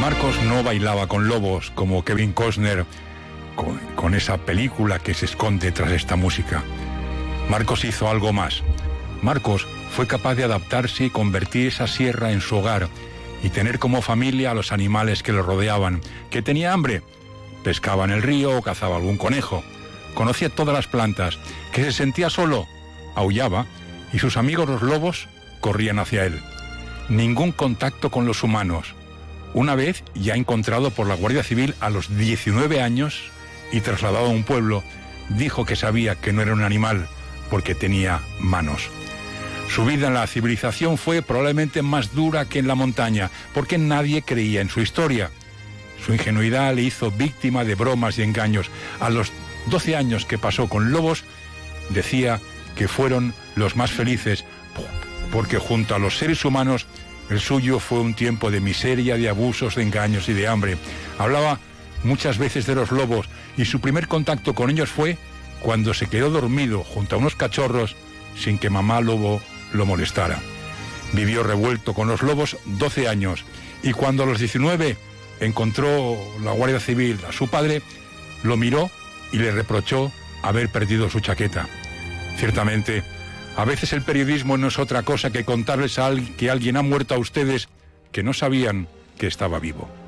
Marcos no bailaba con lobos como Kevin Costner con esa película que se esconde tras esta música. Marcos hizo algo más. Marcos fue capaz de adaptarse y convertir esa sierra en su hogar y tener como familia a los animales que lo rodeaban. ¿Que tenía hambre? Pescaba en el río o cazaba algún conejo. Conocía todas las plantas. ¿Que se sentía solo? Aullaba y sus amigos los lobos corrían hacia él. Ningún contacto con los humanos. Una vez, ya encontrado por la Guardia Civil a los 19 años y trasladado a un pueblo, dijo que sabía que no era un animal porque tenía manos. Su vida en la civilización fue probablemente más dura que en la montaña, porque nadie creía en su historia. Su ingenuidad le hizo víctima de bromas y engaños. A los 12 años que pasó con lobos, decía que fueron los más felices, porque junto a los seres humanos, el suyo fue un tiempo de miseria, de abusos, de engaños y de hambre. Hablaba muchas veces de los lobos y su primer contacto con ellos fue cuando se quedó dormido junto a unos cachorros sin que mamá lobo lo molestara. Vivió revuelto con los lobos 12 años y cuando a los 19 encontró la Guardia Civil a su padre, lo miró y le reprochó haber perdido su chaqueta. Ciertamente, a veces el periodismo no es otra cosa que contarles que alguien ha muerto a ustedes que no sabían que estaba vivo.